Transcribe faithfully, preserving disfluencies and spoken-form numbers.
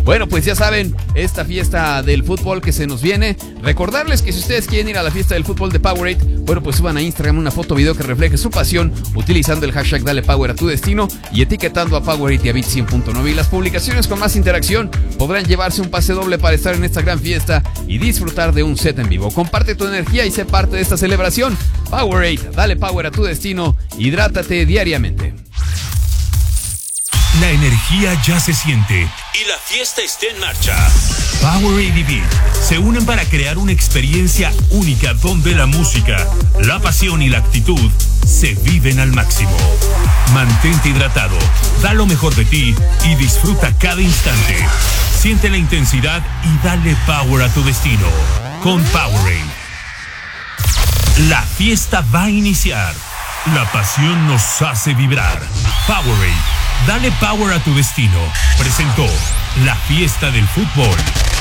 Bueno, pues ya saben, esta fiesta del fútbol que se nos viene. Recordarles que si ustedes quieren ir a la fiesta del fútbol de Powerade, bueno, pues suban a Instagram una foto o video que refleje su pasión utilizando el hashtag Dale Power a tu destino y etiquetando a Powerade y a Bit cien punto nueve. Y las publicaciones con más interacción podrán llevarse un pase doble para estar en esta gran fiesta y disfrutar de un set en vivo. Comparte tu energía y sé parte de esta celebración. Powerade, dale power a tu destino, hidrátate diariamente. La energía ya se siente y la fiesta está en marcha. Powerade y Beat se unen para crear una experiencia única donde la música, la pasión y la actitud se viven al máximo. Mantente hidratado, da lo mejor de ti y disfruta cada instante. Siente la intensidad y dale power a tu destino. Con Powerade. La fiesta va a iniciar. La pasión nos hace vibrar. Powerade. Dale power a tu destino. Presentó la fiesta del fútbol.